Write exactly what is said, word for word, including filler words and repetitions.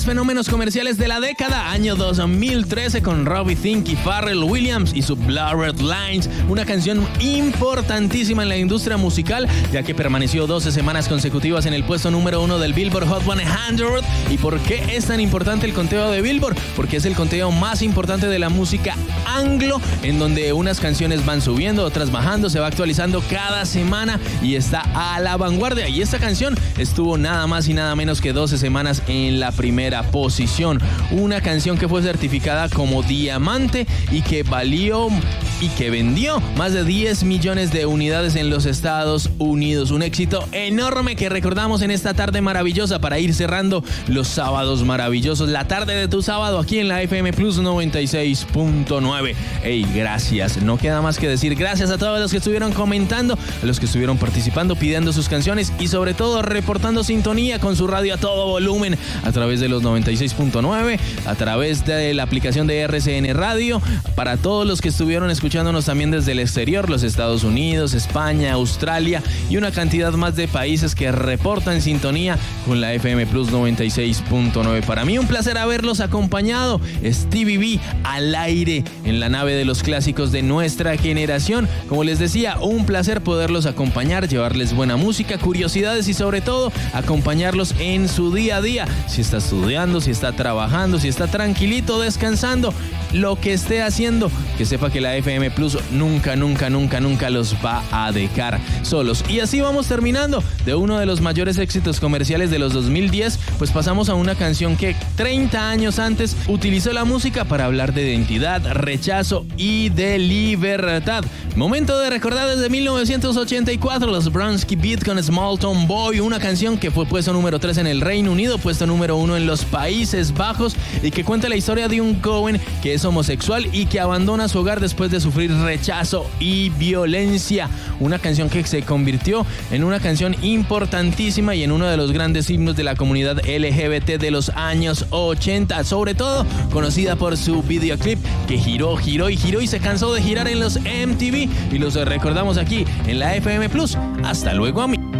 Fenómenos comerciales de la década, año dos mil trece, con Robbie Thicke y Pharrell Williams y su Blurred Lines, una canción importantísima en la industria musical, ya que permaneció doce semanas consecutivas en el puesto número uno del Billboard Hot cien. ¿Y por qué es tan importante el conteo de Billboard? Porque es el conteo más importante de la música anglo, en donde unas canciones van subiendo, otras bajando, se va actualizando cada semana y está a la vanguardia. Y esta canción estuvo nada más y nada menos que doce semanas en la primera posición. Una canción que fue certificada como diamante y que valió y que vendió más de diez millones de unidades en los Estados Unidos. Un éxito enorme que recordamos en esta tarde maravillosa para ir cerrando los sábados maravillosos. La tarde de tu sábado aquí en la F M Plus noventa y seis punto nueve. Hey, gracias. No queda más que decir gracias a todos los que estuvieron comentando, a los que estuvieron participando, pidiendo sus canciones y sobre todo reportando sintonía con su radio a todo volumen a través de los noventa y seis punto nueve, a través de la aplicación de R C N Radio, para todos los que estuvieron escuchándonos también desde el exterior, los Estados Unidos, España, Australia y una cantidad más de países que reportan sintonía con la F M Plus noventa y seis punto nueve. Para mí un placer haberlos acompañado. Stevie B al aire en la nave de los clásicos de nuestra generación. Como les decía, un placer poderlos acompañar, llevarles buena música, curiosidades y sobre todo acompañarlos en su día a día. Si está estudiando, si está trabajando, si está tranquilito, descansando, lo que esté haciendo, que sepa que la F M Plus nunca, nunca, nunca, nunca los va a dejar solos. Y así vamos terminando. De uno de los mayores éxitos comerciales de los dos mil diez, pues pasamos a una canción que treinta años antes utilizó la música para hablar de identidad, rechazo y de libertad. Momento de recordar desde mil novecientos ochenta y cuatro, los Bronski Beat con Small Town Boy, una canción que fue puesto número tres en el Reino Unido, puesto número uno en los Países Bajos y que cuenta la historia de un joven que es homosexual y que abandona su hogar después de sufrir rechazo y violencia. Una canción que se convirtió en una canción importantísima y en uno de los grandes himnos de la comunidad L G B T de los años ochenta, sobre todo conocida por su videoclip que giró, giró y giró y se cansó de girar en los M T V, y los recordamos aquí en la F M Plus. Hasta luego, amigos.